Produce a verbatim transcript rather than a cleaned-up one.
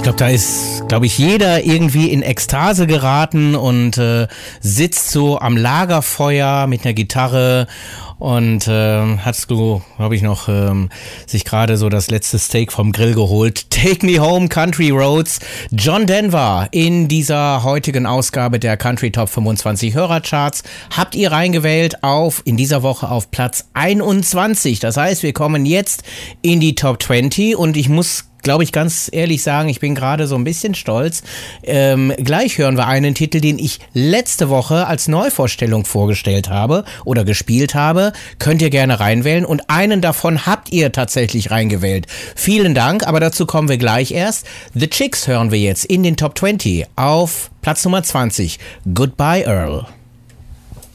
glaube, da ist, glaube ich, jeder irgendwie in Ekstase geraten und äh, sitzt so am Lagerfeuer mit einer Gitarre und äh, hat so, glaube ich, noch ähm, sich gerade so das letzte Steak vom Grill geholt. Take Me Home, Country Roads. John Denver in dieser heutigen Ausgabe der Country Top fünfundzwanzig Hörercharts. Habt ihr reingewählt auf, in dieser Woche auf Platz einundzwanzig. Das heißt, wir kommen jetzt in die Top zwanzig und ich muss, glaube ich, ganz ehrlich sagen, ich bin gerade so ein bisschen stolz. Ähm, gleich hören wir einen Titel, den ich letzte Woche als Neuvorstellung vorgestellt habe oder gespielt habe. Könnt ihr gerne reinwählen und einen davon habt ihr tatsächlich reingewählt. Vielen Dank, aber dazu kommen wir gleich erst. The Chicks hören wir jetzt in den Top zwanzig auf Platz Nummer zwanzig. Goodbye Earl.